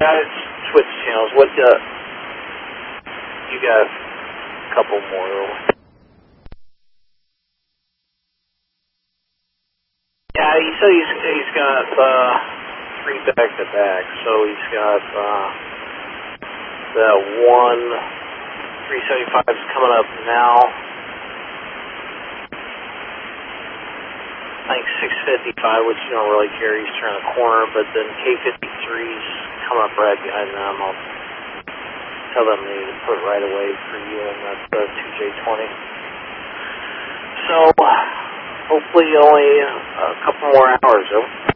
It's switch channels. What, you got a couple more. Yeah, he said he's got 3 back-to-back, so he's got that one 375 is coming up now. I think 655, which you don't really care, he's turning a corner, but then K53's coming up right behind them. I'll tell them they need to put right away for you, and that's the 2J20. So, hopefully only a couple more hours, though.